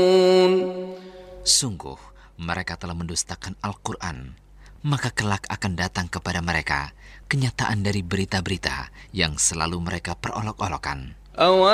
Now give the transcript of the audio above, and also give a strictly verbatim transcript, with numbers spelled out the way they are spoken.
Sungguh, mereka telah mendustakan Al-Quran. Maka kelak akan datang kepada mereka kenyataan dari berita-berita yang selalu mereka perolok-olokkan.